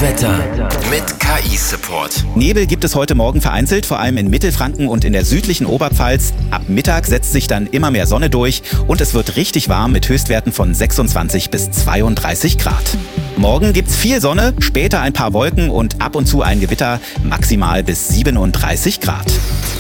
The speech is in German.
Wetter mit KI-Support. Nebel gibt es heute Morgen vereinzelt, vor allem in Mittelfranken und in der südlichen Oberpfalz. Ab Mittag setzt sich dann immer mehr Sonne durch und es wird richtig warm mit Höchstwerten von 26 bis 32 Grad. Morgen gibt's viel Sonne, später ein paar Wolken und ab und zu ein Gewitter, maximal bis 37 Grad.